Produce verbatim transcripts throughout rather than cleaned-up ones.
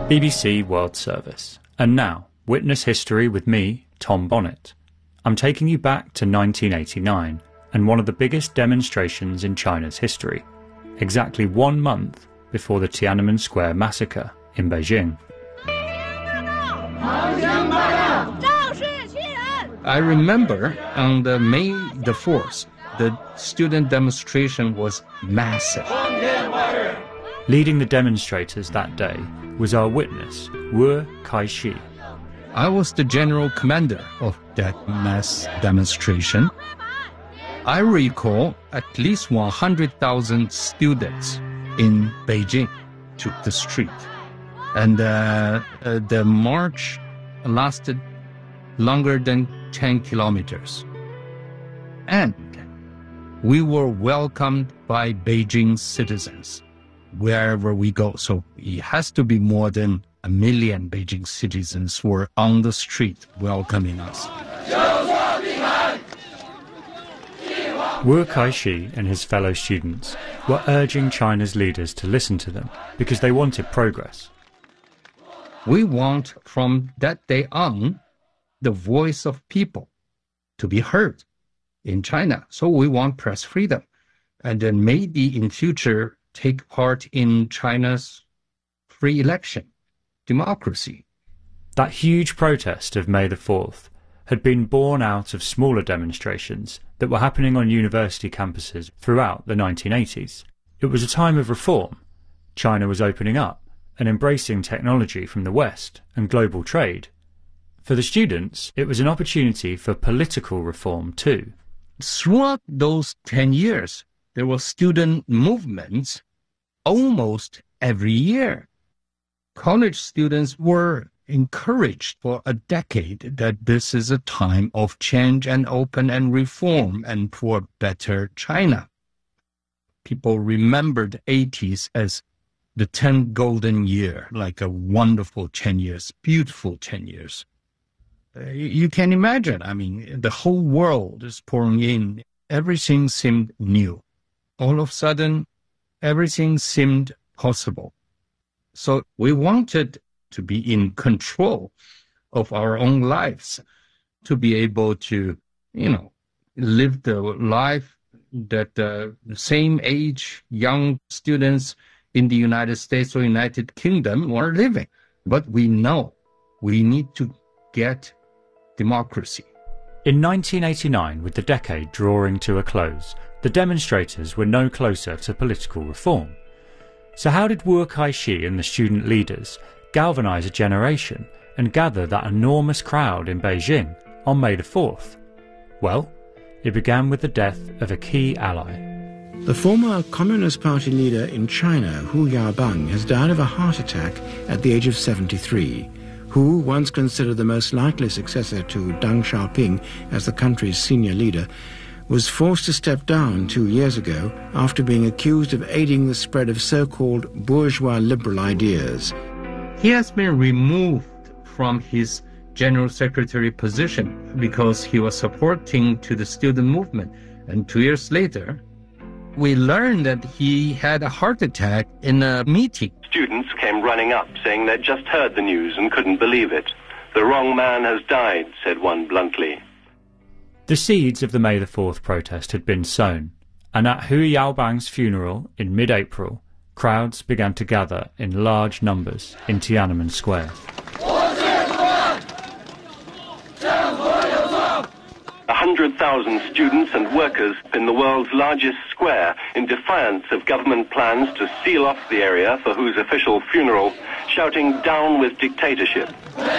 B B C World Service. And now, witness history with me, Tom Bonnet. I'm taking you back to nineteen eighty-nine and one of the biggest demonstrations in China's history, exactly one month before the Tiananmen Square massacre in Beijing. I remember on the May the fourth, the student demonstration was massive. Leading the demonstrators that day was our witness, Wu Kai-shi. I was the general commander of that mass demonstration. I recall at least one hundred thousand students in Beijing took the street. And uh, uh, the march lasted longer than ten kilometers. And we were welcomed by Beijing citizens wherever we go. So it has to be more than a million Beijing citizens were on the street welcoming us. Wu Kai-shi and his fellow students were urging China's leaders to listen to them because they wanted progress. We want from that day on the voice of people to be heard in China. So we want press freedom, and then maybe in future take part in China's free election, democracy. That huge protest of May the fourth had been born out of smaller demonstrations that were happening on university campuses throughout the nineteen eighties. It was a time of reform. China was opening up and embracing technology from the West and global trade. For the students, it was an opportunity for political reform too. Throughout those ten years, there were student movements almost every year. College students were encouraged for a decade that this is a time of change and open and reform and for better China. People remembered the eighties as the ten golden year, like a wonderful ten years, beautiful ten years. Uh, you, you can imagine, I mean, the whole world is pouring in. Everything seemed new. All of a sudden, everything seemed possible. So we wanted to be in control of our own lives, to be able to, you know, live the life that the same age young students in the United States or United Kingdom were living. But we know we need to get democracy. In nineteen eighty-nine, with the decade drawing to a close, the demonstrators were no closer to political reform. So how did Wu Kai-shi and the student leaders galvanise a generation and gather that enormous crowd in Beijing on May the fourth? Well, it began with the death of a key ally. The former Communist Party leader in China, Hu Yaobang, has died of a heart attack at the age of seventy-three. Hu, once considered the most likely successor to Deng Xiaoping as the country's senior leader, was forced to step down two years ago after being accused of aiding the spread of so-called bourgeois liberal ideas. He has been removed from his general secretary position because he was supporting to the student movement. And two years later, we learned that he had a heart attack in a meeting. Students came running up saying they'd just heard the news and couldn't believe it. The wrong man has died, said one bluntly. The seeds of the May the fourth protest had been sown, and at Hu Yaobang's funeral in mid-April, crowds began to gather in large numbers in Tiananmen Square. A hundred thousand students and workers in the world's largest square in defiance of government plans to seal off the area for Hu's official funeral, shouting "Down with dictatorship."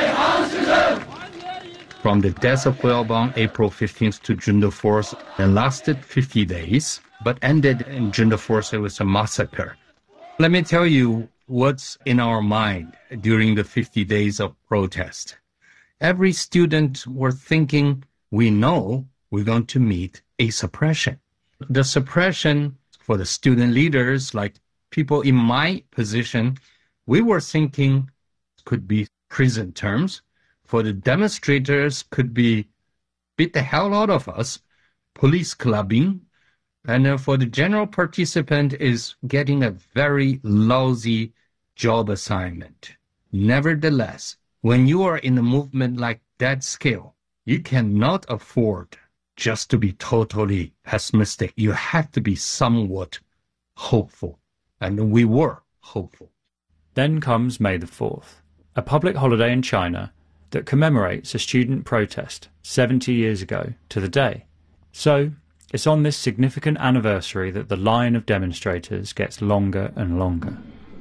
From the death of Hu Yaobang, April fifteenth to June the fourth, it lasted fifty days, but ended in June the fourth. It was a massacre. Let me tell you what's in our mind during the fifty days of protest. Every student were thinking, we know we're going to meet a suppression. The suppression for the student leaders, like people in my position, we were thinking could be prison terms. For the demonstrators, could be beat the hell out of us, police clubbing. And uh, for the general participant is getting a very lousy job assignment. Nevertheless, when you are in a movement like that scale, you cannot afford just to be totally pessimistic. You have to be somewhat hopeful. And we were hopeful. Then comes May the fourth, a public holiday in China that commemorates a student protest seventy years ago to the day. So, it's on this significant anniversary that the line of demonstrators gets longer and longer.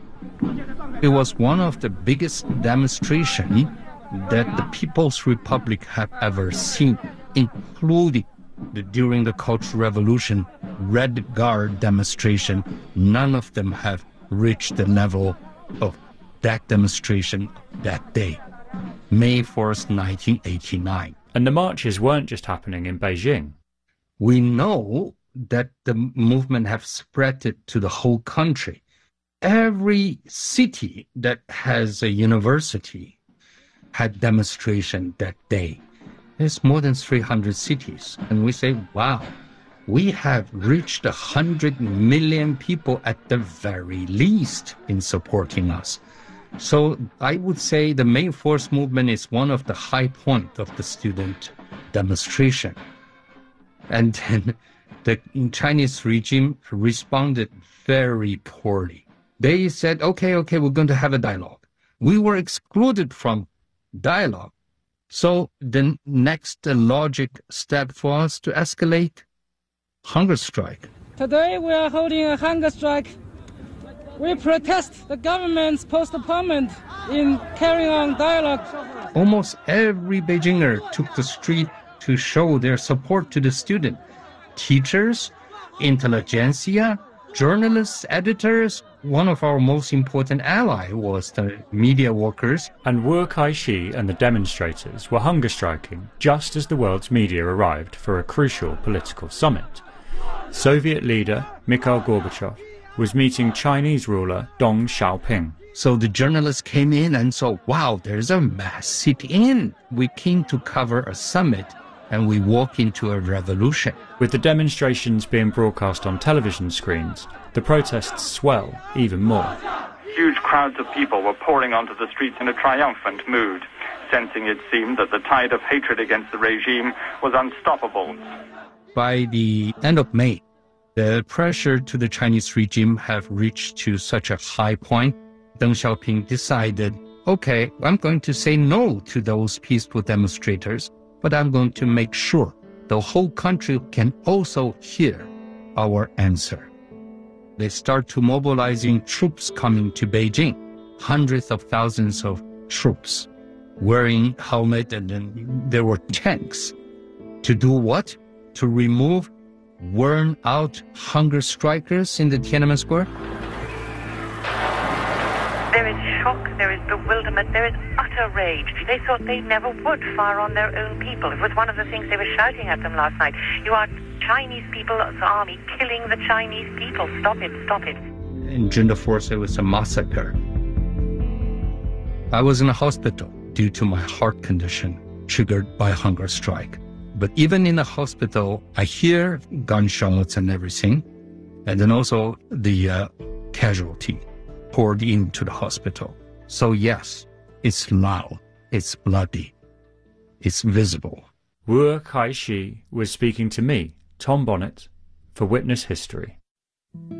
It was one of the biggest demonstrations that the People's Republic have ever seen, including the, during the Cultural Revolution, Red Guard demonstration. None of them have reached the level of that demonstration that day, May fourth, nineteen eighty-nine. And the marches weren't just happening in Beijing. We know that the movement have spread it to the whole country. Every city that has a university had demonstration that day. There's more than three hundred cities. And we say, wow, we have reached one hundred million people at the very least in supporting us. So I would say the May fourth movement is one of the high points of the student demonstration. And then the Chinese regime responded very poorly. They said, okay, okay, we're going to have a dialogue. We were excluded from dialogue. So the next logic step for us to escalate, hunger strike. Today we are holding a hunger strike. We protest the government's postponement in carrying on dialogue. Almost every Beijinger took the street to show their support to the student. Teachers, intelligentsia, journalists, editors. One of our most important allies was the media workers. And Wu Kai-shi and the demonstrators were hunger striking just as the world's media arrived for a crucial political summit. Soviet leader Mikhail Gorbachev was meeting Chinese ruler Deng Xiaoping. So the journalists came in and saw, wow, there's a mass sit-in. We came to cover a summit and we walk into a revolution. With the demonstrations being broadcast on television screens, the protests swell even more. Huge crowds of people were pouring onto the streets in a triumphant mood, sensing it seemed that the tide of hatred against the regime was unstoppable. By the end of May, the pressure to the Chinese regime have reached to such a high point. Deng Xiaoping decided, okay, I'm going to say no to those peaceful demonstrators, but I'm going to make sure the whole country can also hear our answer. They start to mobilizing troops coming to Beijing, hundreds of thousands of troops wearing helmet, and then there were tanks. To do what? To remove worn-out hunger strikers in the Tiananmen Square? There is shock, there is bewilderment, there is utter rage. They thought they never would fire on their own people. It was one of the things they were shouting at them last night. You are Chinese people's army killing the Chinese people. Stop it, stop it. In June the fourth, it was a massacre. I was in a hospital due to my heart condition triggered by hunger strike. But even in the hospital, I hear gunshots and everything. And then also the uh, casualty poured into the hospital. So yes, it's loud, it's bloody, it's visible. Wu Kai-shi was speaking to me, Tom Bonnet, for Witness History.